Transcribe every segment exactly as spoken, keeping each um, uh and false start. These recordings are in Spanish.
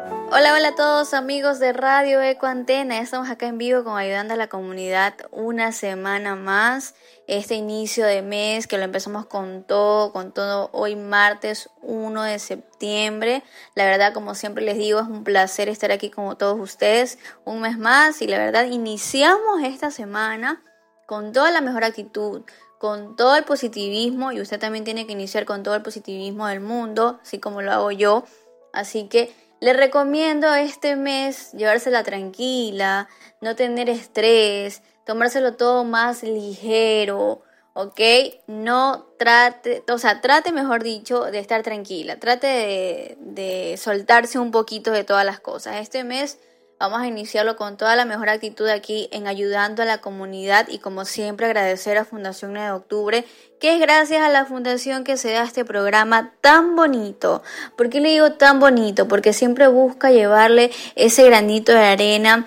Hola, hola a todos amigos de Radio Eco Antena. Estamos acá en vivo con Ayudando a la Comunidad una semana más. Este inicio de mes que lo empezamos con todo, con todo hoy martes uno de septiembre. La verdad, como siempre les digo, es un placer estar aquí con todos ustedes un mes más. Y la verdad, iniciamos esta semana con toda la mejor actitud, con todo el positivismo. Y usted también tiene que iniciar con todo el positivismo del mundo, así como lo hago yo. Así que les recomiendo este mes llevársela tranquila, no tener estrés, tomárselo todo más ligero, ¿ok? No trate, o sea, trate mejor dicho de estar tranquila, trate de, de soltarse un poquito de todas las cosas. Este mes vamos a iniciarlo con toda la mejor actitud aquí en Ayudando a la Comunidad y como siempre agradecer a Fundación nueve de Octubre, que es gracias a la fundación que se da este programa tan bonito. ¿Por qué le digo tan bonito? Porque siempre busca llevarle ese granito de arena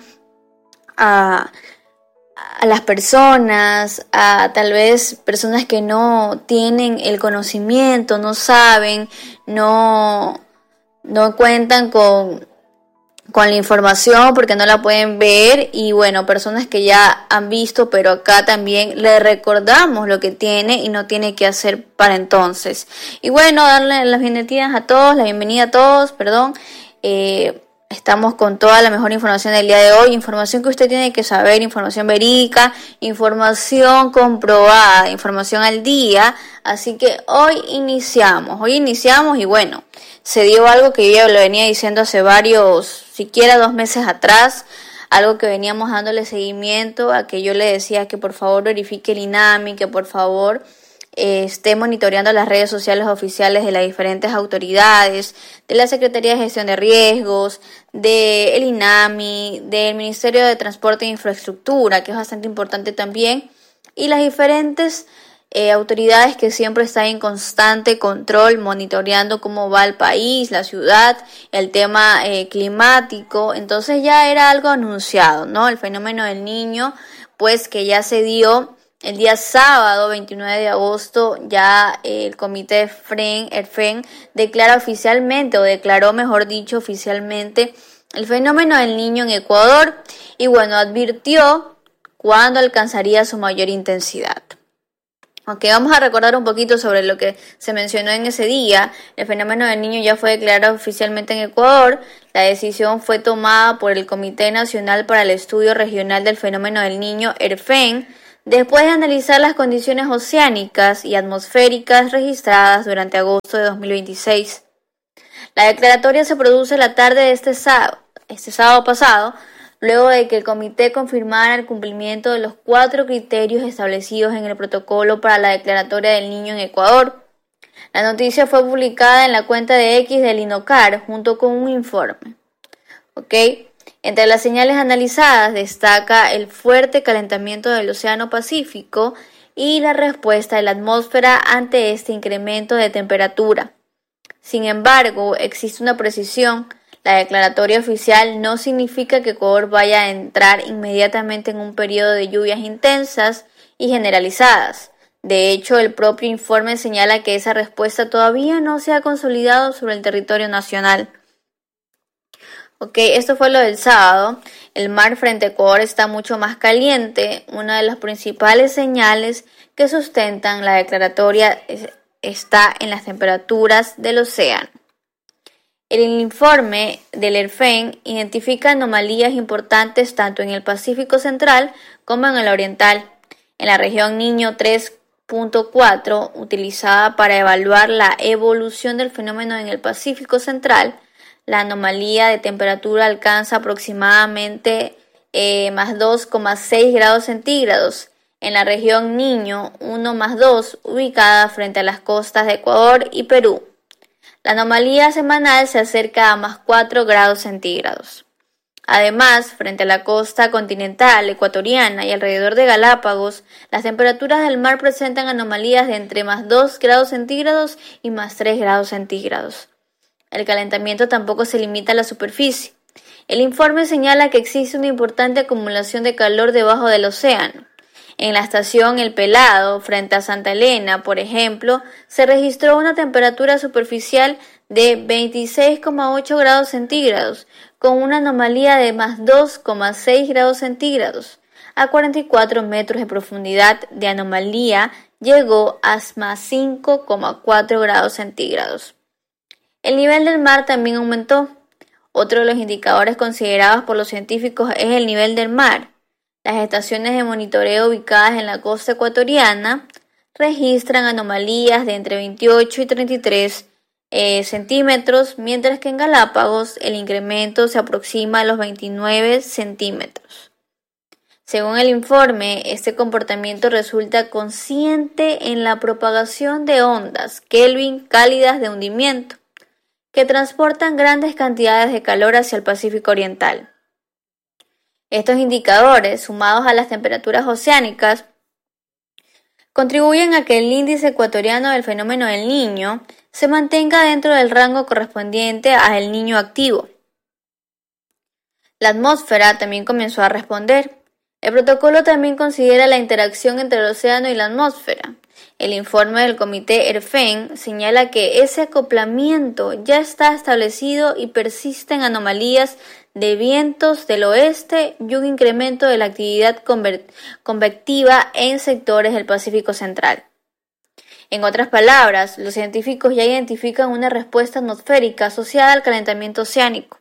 a, a las personas, a tal vez personas que no tienen el conocimiento, no saben, no, no cuentan con... con la información porque no la pueden ver y bueno, personas que ya han visto, pero acá también le recordamos lo que tiene y no tiene que hacer para entonces. Y bueno, darle las bienvenidas a todos, la bienvenida a todos, perdón. Eh, estamos con toda la mejor información del día de hoy, información que usted tiene que saber, información verídica, información comprobada, información al día. Así que hoy iniciamos, hoy iniciamos y bueno, se dio algo que yo ya lo venía diciendo hace varios, siquiera dos meses atrás, algo que veníamos dándole seguimiento a que yo le decía que por favor verifique el INAMI, que por favor eh, esté monitoreando las redes sociales oficiales de las diferentes autoridades, de la Secretaría de Gestión de Riesgos, del INAMI, del Ministerio de Transporte e Infraestructura, que es bastante importante también, y las diferentes Eh, autoridades que siempre están en constante control, monitoreando cómo va el país, la ciudad, el tema eh, climático. Entonces ya era algo anunciado, ¿no? El fenómeno del Niño, pues que ya se dio el día sábado veintinueve de agosto, ya eh, el comité FREN, ERFEN, declara oficialmente, o declaró mejor dicho oficialmente, el fenómeno del Niño en Ecuador y bueno, advirtió cuándo alcanzaría su mayor intensidad. Ok, vamos a recordar un poquito sobre lo que se mencionó en ese día. El fenómeno del Niño ya fue declarado oficialmente en Ecuador. La decisión fue tomada por el Comité Nacional para el Estudio Regional del Fenómeno del Niño, ERFEN, después de analizar las condiciones oceánicas y atmosféricas registradas durante agosto de dos mil veintiséis. La declaratoria se produce la tarde de este sábado, este sábado pasado, luego de que el comité confirmara el cumplimiento de los cuatro criterios establecidos en el protocolo para la declaratoria del Niño en Ecuador. La noticia fue publicada en la cuenta de X del INOCAR junto con un informe. ¿Okay? Entre las señales analizadas destaca el fuerte calentamiento del Océano Pacífico y la respuesta de la atmósfera ante este incremento de temperatura. Sin embargo, existe una precisión. La declaratoria oficial no significa que Ecuador vaya a entrar inmediatamente en un periodo de lluvias intensas y generalizadas. De hecho, el propio informe señala que esa respuesta todavía no se ha consolidado sobre el territorio nacional. Ok, esto fue lo del sábado. El mar frente a Ecuador está mucho más caliente. Una de las principales señales que sustentan la declaratoria está en las temperaturas del océano. El informe del ERFEN identifica anomalías importantes tanto en el Pacífico Central como en el Oriental. En la región Niño tres punto cuatro, utilizada para evaluar la evolución del fenómeno en el Pacífico Central, la anomalía de temperatura alcanza aproximadamente eh, más dos coma seis grados centígrados. En la región Niño uno más dos, ubicada frente a las costas de Ecuador y Perú. La anomalía semanal se acerca a más cuatro grados centígrados. Además, frente a la costa continental ecuatoriana y alrededor de Galápagos, las temperaturas del mar presentan anomalías de entre más dos grados centígrados y más tres grados centígrados. El calentamiento tampoco se limita a la superficie. El informe señala que existe una importante acumulación de calor debajo del océano. En la estación El Pelado, frente a Santa Elena, por ejemplo, se registró una temperatura superficial de veintiséis coma ocho grados centígrados, con una anomalía de más dos coma seis grados centígrados. A cuarenta y cuatro metros de profundidad de anomalía llegó a más cinco coma cuatro grados centígrados. El nivel del mar también aumentó. Otro de los indicadores considerados por los científicos es el nivel del mar. Las estaciones de monitoreo ubicadas en la costa ecuatoriana registran anomalías de entre veintiocho y treinta y tres eh, centímetros, mientras que en Galápagos el incremento se aproxima a los veintinueve centímetros. Según el informe, este comportamiento resulta consciente en la propagación de ondas Kelvin cálidas de hundimiento, que transportan grandes cantidades de calor hacia el Pacífico Oriental. Estos indicadores, sumados a las temperaturas oceánicas, contribuyen a que el índice ecuatoriano del fenómeno del Niño se mantenga dentro del rango correspondiente a El Niño activo. La atmósfera también comenzó a responder. El protocolo también considera la interacción entre el océano y la atmósfera. El informe del comité ERFEN señala que ese acoplamiento ya está establecido y persisten anomalías de vientos del oeste y un incremento de la actividad convectiva en sectores del Pacífico Central. En otras palabras, los científicos ya identifican una respuesta atmosférica asociada al calentamiento oceánico.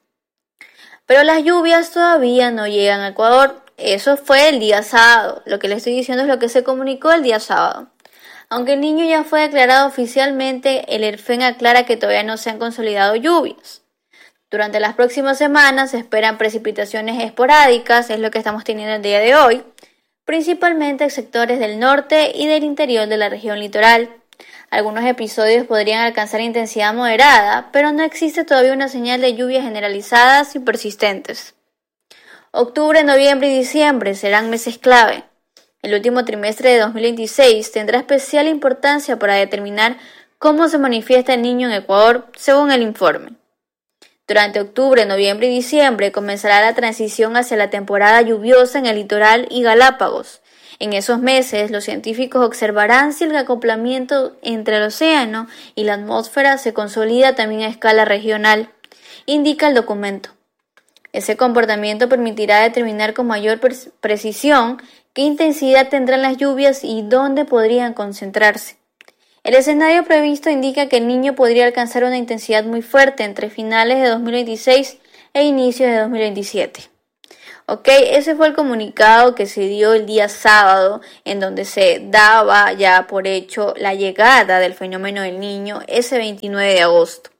Pero las lluvias todavía no llegan a Ecuador. Eso fue el día sábado. Lo que les estoy diciendo es lo que se comunicó el día sábado. Aunque el Niño ya fue declarado oficialmente, el ERFEN aclara que todavía no se han consolidado lluvias. Durante las próximas semanas se esperan precipitaciones esporádicas, es lo que estamos teniendo el día de hoy, principalmente en sectores del norte y del interior de la región litoral. Algunos episodios podrían alcanzar intensidad moderada, pero no existe todavía una señal de lluvias generalizadas y persistentes. Octubre, noviembre y diciembre serán meses clave. El último trimestre de dos mil veintiséis tendrá especial importancia para determinar cómo se manifiesta el Niño en Ecuador, según el informe. Durante octubre, noviembre y diciembre comenzará la transición hacia la temporada lluviosa en el litoral y Galápagos. En esos meses, los científicos observarán si el acoplamiento entre el océano y la atmósfera se consolida también a escala regional, indica el documento. Ese comportamiento permitirá determinar con mayor precisión qué intensidad tendrán las lluvias y dónde podrían concentrarse. El escenario previsto indica que el Niño podría alcanzar una intensidad muy fuerte entre finales de dos mil veintiséis e inicios de dos mil veintisiete. Ok, ese fue el comunicado que se dio el día sábado, en donde se daba ya por hecho la llegada del fenómeno del Niño ese veintinueve de agosto.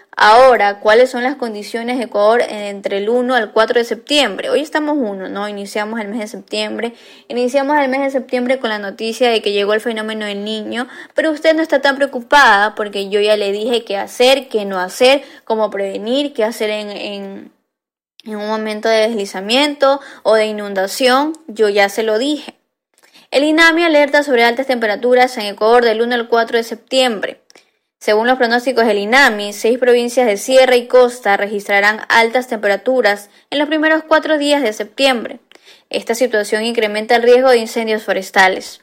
Ahora, ¿cuáles son las condiciones de Ecuador entre el uno al cuatro de septiembre? Hoy estamos uno, ¿no? Iniciamos el mes de septiembre. Iniciamos el mes de septiembre con la noticia de que llegó el fenómeno del Niño, pero usted no está tan preocupada porque yo ya le dije qué hacer, qué no hacer, cómo prevenir, qué hacer en, en, en un momento de deslizamiento o de inundación. Yo ya se lo dije. El INAMI alerta sobre altas temperaturas en Ecuador del uno al cuatro de septiembre. Según los pronósticos del INAMI, seis provincias de sierra y costa registrarán altas temperaturas en los primeros cuatro días de septiembre. Esta situación incrementa el riesgo de incendios forestales.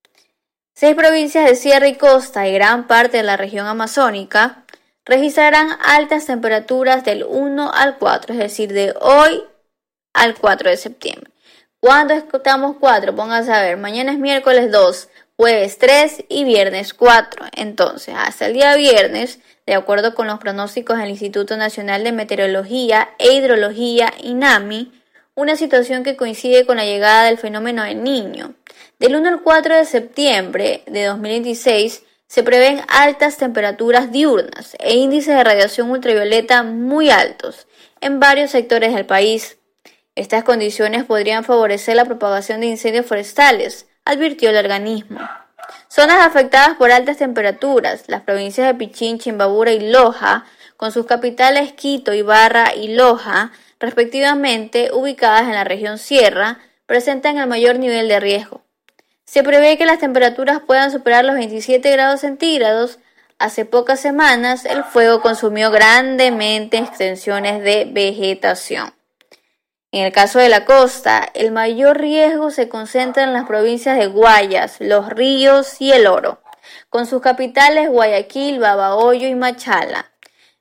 Seis provincias de sierra y costa y gran parte de la región amazónica registrarán altas temperaturas del uno al cuatro, es decir, de hoy al cuatro de septiembre. ¿Cuándo estamos cuatro? Pónganse a ver, mañana es miércoles dos. Jueves tres y viernes cuatro. Entonces, hasta el día viernes, de acuerdo con los pronósticos del Instituto Nacional de Meteorología e Hidrología, INAMI, una situación que coincide con la llegada del fenómeno del Niño. Del uno al cuatro de septiembre de dos mil veintiséis se prevén altas temperaturas diurnas e índices de radiación ultravioleta muy altos en varios sectores del país. Estas condiciones podrían favorecer la propagación de incendios forestales, advirtió el organismo. Zonas afectadas por altas temperaturas, las provincias de Pichincha, Imbabura y Loja, con sus capitales Quito, Ibarra y Loja, respectivamente ubicadas en la región sierra, presentan el mayor nivel de riesgo. Se prevé que las temperaturas puedan superar los veintisiete grados centígrados. Hace pocas semanas el fuego consumió grandemente extensiones de vegetación. En el caso de la costa, el mayor riesgo se concentra en las provincias de Guayas, Los Ríos y El Oro, con sus capitales Guayaquil, Babahoyo y Machala.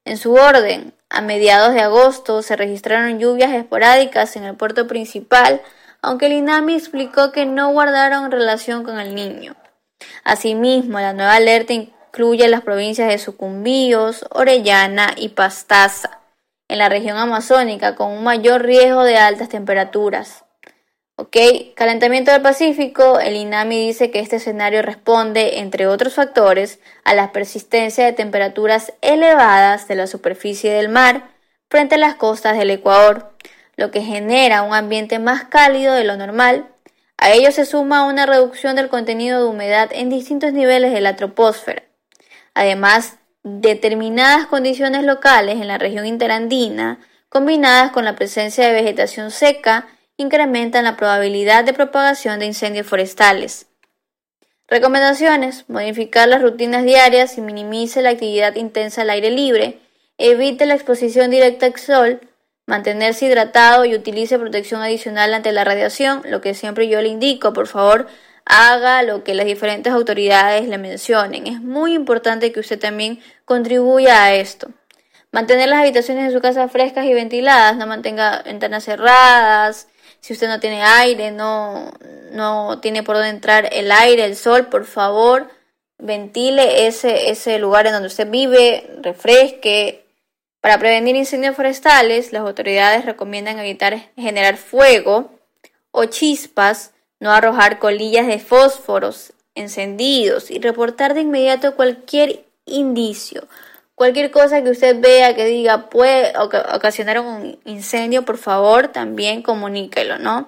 En su orden, a mediados de agosto se registraron lluvias esporádicas en el puerto principal, aunque el INAMI explicó que no guardaron relación con el Niño. Asimismo, la nueva alerta incluye las provincias de Sucumbíos, Orellana y Pastaza, en la región amazónica, con un mayor riesgo de altas temperaturas. Ok, calentamiento del Pacífico. El INAMI dice que este escenario responde, entre otros factores, a la persistencia de temperaturas elevadas de la superficie del mar frente a las costas del Ecuador, lo que genera un ambiente más cálido de lo normal. A ello se suma una reducción del contenido de humedad en distintos niveles de la troposfera. Además, determinadas condiciones locales en la región interandina, combinadas con la presencia de vegetación seca, incrementan la probabilidad de propagación de incendios forestales. Recomendaciones: modificar las rutinas diarias y minimice la actividad intensa al aire libre, evite la exposición directa al sol, mantenerse hidratado y utilice protección adicional ante la radiación, lo que siempre yo le indico, por favor, haga lo que las diferentes autoridades le mencionen. Es muy importante que usted también contribuya a esto. Mantener las habitaciones de su casa frescas y ventiladas, no mantenga ventanas cerradas. Si usted no tiene aire, no, no tiene por dónde entrar el aire, el sol, por favor, ventile ese, ese lugar en donde usted vive, refresque. Para prevenir incendios forestales, las autoridades recomiendan evitar generar fuego o chispas, no arrojar colillas de fósforos encendidos y reportar de inmediato cualquier indicio. Cualquier cosa que usted vea que diga puede ocasionar un incendio, por favor, también comuníquelo, ¿no?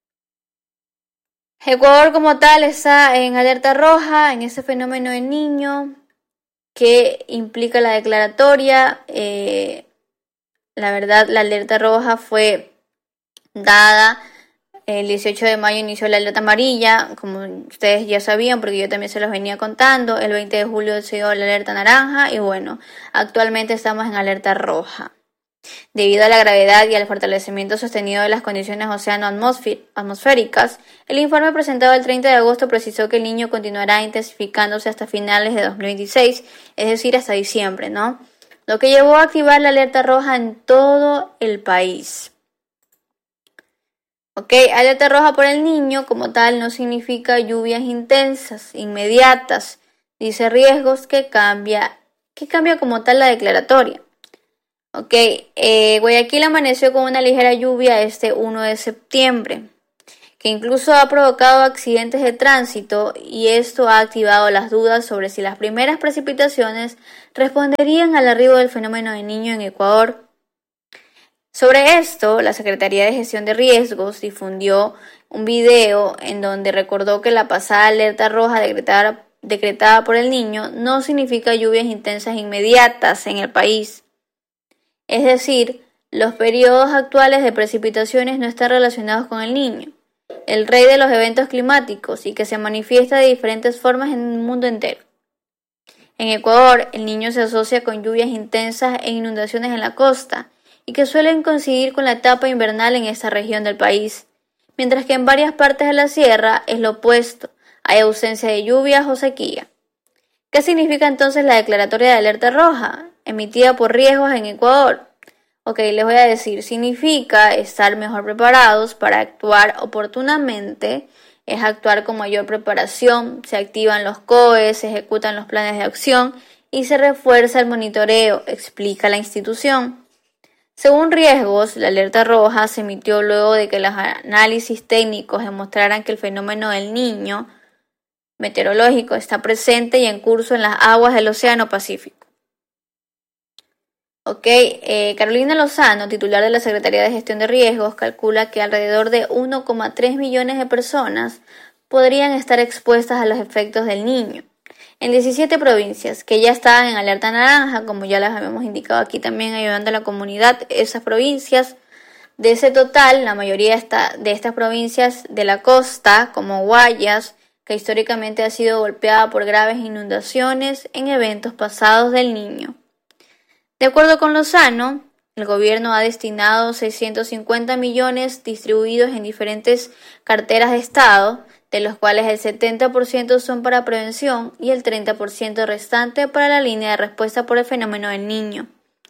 Ecuador como tal está en alerta roja en ese fenómeno del Niño que implica la declaratoria. Eh, la verdad, la alerta roja fue dada el dieciocho de mayo, inició la alerta amarilla, como ustedes ya sabían, porque yo también se los venía contando. El veinte de julio se dio la alerta naranja y bueno, actualmente estamos en alerta roja. Debido a la gravedad y al fortalecimiento sostenido de las condiciones oceano-atmosféricas, el informe presentado el treinta de agosto precisó que el Niño continuará intensificándose hasta finales de dos mil veintiséis, es decir, hasta diciembre, ¿no? Lo que llevó a activar la alerta roja en todo el país. Ok, alerta roja por el Niño como tal no significa lluvias intensas, inmediatas, dice riesgos que cambia, que cambia como tal la declaratoria. Ok, eh, Guayaquil amaneció con una ligera lluvia este primero de septiembre, que incluso ha provocado accidentes de tránsito y esto ha activado las dudas sobre si las primeras precipitaciones responderían al arribo del fenómeno del Niño en Ecuador. Sobre esto, la Secretaría de Gestión de Riesgos difundió un video en donde recordó que la pasada alerta roja decretada, decretada por el Niño no significa lluvias intensas inmediatas en el país. Es decir, los periodos actuales de precipitaciones no están relacionados con el Niño, el rey de los eventos climáticos y que se manifiesta de diferentes formas en el mundo entero. En Ecuador, el Niño se asocia con lluvias intensas e inundaciones en la costa, y que suelen coincidir con la etapa invernal en esta región del país, mientras que en varias partes de la sierra es lo opuesto, hay ausencia de lluvias o sequía. ¿Qué significa entonces la declaratoria de alerta roja, emitida por riesgos en Ecuador? Ok, les voy a decir, significa estar mejor preparados para actuar oportunamente, es actuar con mayor preparación, se activan los C O E, se ejecutan los planes de acción y se refuerza el monitoreo, explica la institución. Según riesgos, la alerta roja se emitió luego de que los análisis técnicos demostraran que el fenómeno del Niño meteorológico está presente y en curso en las aguas del Océano Pacífico. Ok, eh, Carolina Lozano, titular de la Secretaría de Gestión de Riesgos, calcula que alrededor de uno coma tres millones de personas podrían estar expuestas a los efectos del Niño. En diecisiete provincias que ya estaban en alerta naranja, como ya las habíamos indicado aquí también ayudando a la comunidad, esas provincias, de ese total, la mayoría está de estas provincias de la costa, como Guayas, que históricamente ha sido golpeada por graves inundaciones en eventos pasados del Niño. De acuerdo con Lozano, el gobierno ha destinado seiscientos cincuenta millones distribuidos en diferentes carteras de Estado, de los cuales el setenta por ciento son para prevención y el treinta por ciento restante para la línea de respuesta por el fenómeno del Niño.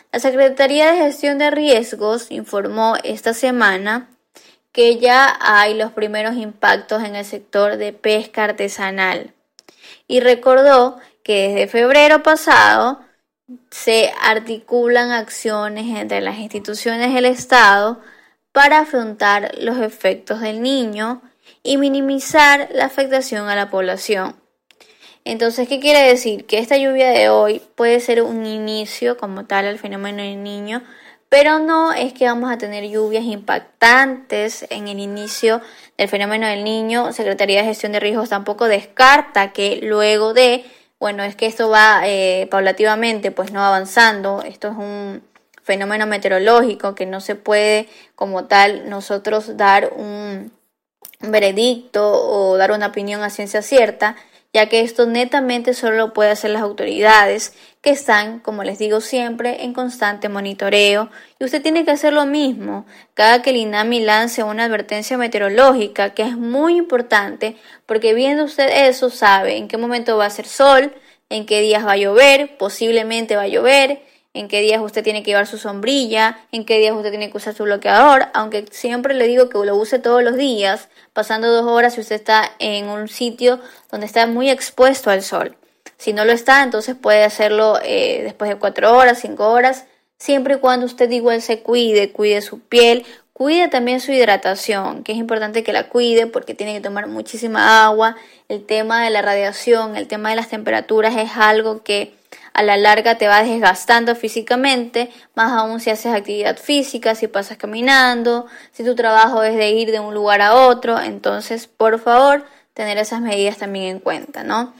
La Secretaría de Gestión de Riesgos informó esta semana que ya hay los primeros impactos en el sector de pesca artesanal y recordó que desde febrero pasado se articulan acciones entre las instituciones del Estado para afrontar los efectos del Niño y minimizar la afectación a la población. Entonces, ¿qué quiere decir? Que esta lluvia de hoy puede ser un inicio como tal al fenómeno del Niño, pero no es que vamos a tener lluvias impactantes en el inicio del fenómeno del Niño. Secretaría de Gestión de Riesgos tampoco descarta que luego de, bueno, es que esto va eh, paulativamente, pues no avanzando. Esto es un fenómeno meteorológico que no se puede como tal nosotros dar un veredicto o dar una opinión a ciencia cierta, ya que esto netamente solo lo pueden hacer las autoridades que están, como les digo siempre, en constante monitoreo, y usted tiene que hacer lo mismo cada que el INAMI lance una advertencia meteorológica, que es muy importante, porque viendo usted eso sabe en qué momento va a hacer sol, en qué días va a llover, posiblemente va a llover, en qué días usted tiene que llevar su sombrilla, en qué días usted tiene que usar su bloqueador, aunque siempre le digo que lo use todos los días, pasando dos horas si usted está en un sitio donde está muy expuesto al sol. Si no lo está, entonces puede hacerlo eh, después de cuatro horas, cinco horas, siempre y cuando usted igual se cuide, cuide su piel, cuide también su hidratación, que es importante que la cuide porque tiene que tomar muchísima agua. El tema de la radiación, el tema de las temperaturas es algo que a la larga te va desgastando físicamente, más aún si haces actividad física, si pasas caminando, si tu trabajo es de ir de un lugar a otro. Entonces, por favor, tener esas medidas también en cuenta, ¿no?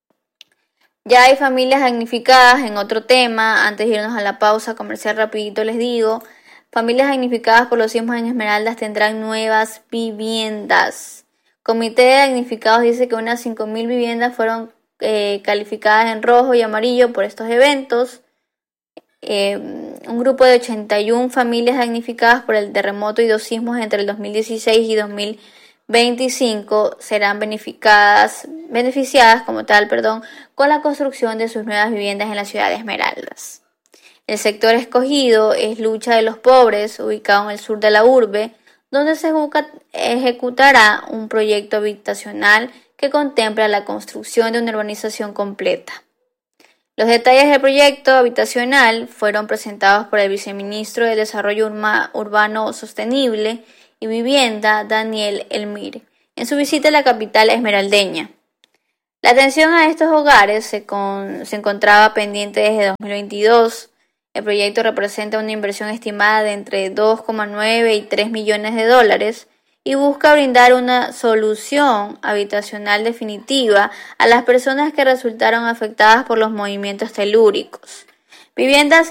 Ya hay familias damnificadas en otro tema. Antes de irnos a la pausa comercial rapidito les digo, familias damnificadas por los sismos en Esmeraldas tendrán nuevas viviendas. Comité de damnificados dice que unas cinco mil viviendas fueron Eh, calificadas en rojo y amarillo por estos eventos. Eh, un grupo de ochenta y una familias damnificadas por el terremoto y dos sismos entre el dos mil dieciséis y dos mil veinticinco serán beneficiadas, beneficiadas como tal, perdón, con la construcción de sus nuevas viviendas en la ciudad de Esmeraldas. El sector escogido es Lucha de los Pobres, ubicado en el sur de la urbe, donde se ejecutará un proyecto habitacional que contempla la construcción de una urbanización completa. Los detalles del proyecto habitacional fueron presentados por el viceministro de Desarrollo Urma, Urbano Sostenible y Vivienda, Daniel Elmir, en su visita a la capital esmeraldeña. La atención a estos hogares se, con, se encontraba pendiente desde dos mil veintidós. El proyecto representa una inversión estimada de entre dos coma nueve y tres millones de dólares, y busca brindar una solución habitacional definitiva a las personas que resultaron afectadas por los movimientos telúricos. Viviendas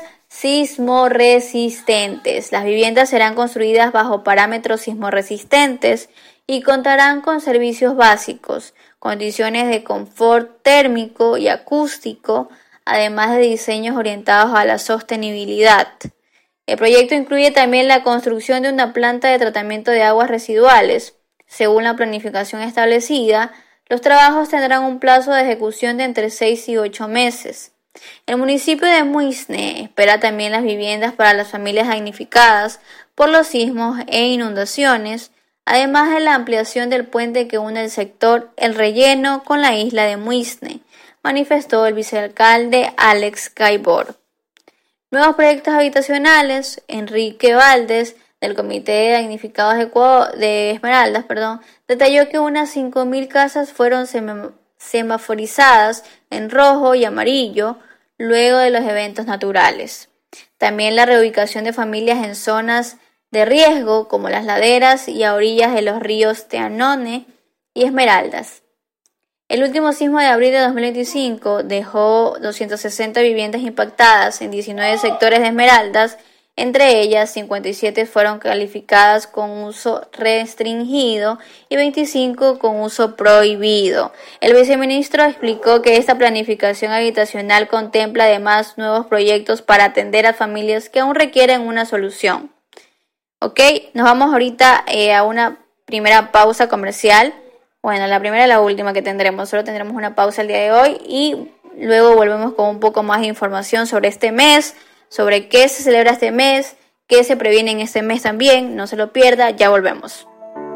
sismoresistentes. Las viviendas serán construidas bajo parámetros sismoresistentes y contarán con servicios básicos, condiciones de confort térmico y acústico, además de diseños orientados a la sostenibilidad. El proyecto incluye también la construcción de una planta de tratamiento de aguas residuales. Según la planificación establecida, los trabajos tendrán un plazo de ejecución de entre seis y ocho meses. El municipio de Muisne espera también las viviendas para las familias damnificadas por los sismos e inundaciones, además de la ampliación del puente que une el sector El Relleno con la isla de Muisne, manifestó el vicealcalde Alex Gaibor. Nuevos proyectos habitacionales. Enrique Valdés, del Comité de Damnificados de, Ecuador, de Esmeraldas, perdón, detalló que unas cinco mil casas fueron sem- semaforizadas en rojo y amarillo luego de los eventos naturales. También la reubicación de familias en zonas de riesgo como las laderas y a orillas de los ríos Teanone y Esmeraldas. El último sismo de abril de dos mil veinticinco dejó doscientas sesenta viviendas impactadas en diecinueve sectores de Esmeraldas. Entre ellas, cincuenta y siete fueron calificadas con uso restringido y veinticinco con uso prohibido. El viceministro explicó que esta planificación habitacional contempla además nuevos proyectos para atender a familias que aún requieren una solución. Ok, nos vamos ahorita eh, a una primera pausa comercial. Bueno, la primera y la última que tendremos, solo tendremos una pausa el día de hoy y luego volvemos con un poco más de información sobre este mes sobre qué se celebra este mes, qué se previene en este mes también. No se lo pierda, ya volvemos.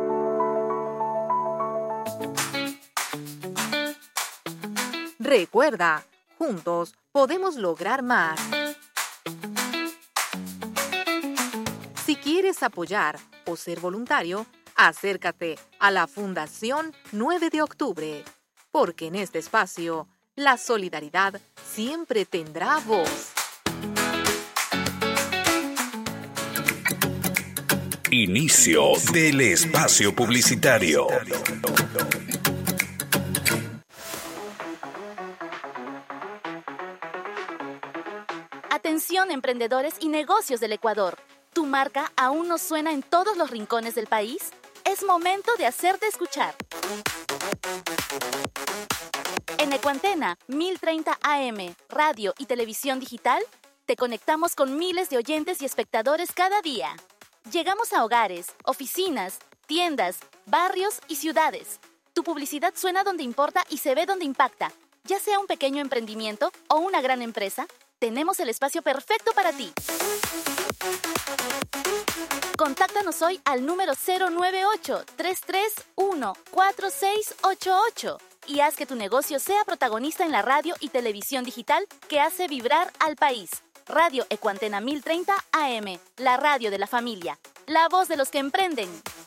Recuerda, juntos podemos lograr más. Si quieres apoyar o ser voluntario, acércate a la Fundación nueve de octubre, porque en este espacio la solidaridad siempre tendrá voz. Inicio del espacio publicitario. Atención, emprendedores y negocios del Ecuador. ¿Tu marca aún no suena en todos los rincones del país? Es momento de hacerte escuchar. En Ecuantena mil treinta A M, radio y televisión digital, te conectamos con miles de oyentes y espectadores cada día. Llegamos a hogares, oficinas, tiendas, barrios y ciudades. Tu publicidad suena donde importa y se ve donde impacta. Ya sea un pequeño emprendimiento o una gran empresa, tenemos el espacio perfecto para ti. Contáctanos hoy al número cero nueve ocho, tres tres uno, cuatro seis ocho ocho y haz que tu negocio sea protagonista en la radio y televisión digital que hace vibrar al país. Radio Ecuantena mil treinta A M, la radio de la familia, la voz de los que emprenden.